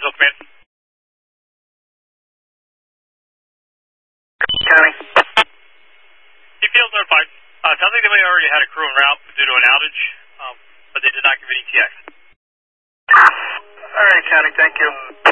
Evansville Command. County. TPL's notified. Sounds like they may have already had a crew en route due to an outage, but they did not give any TX. All right, County, thank you.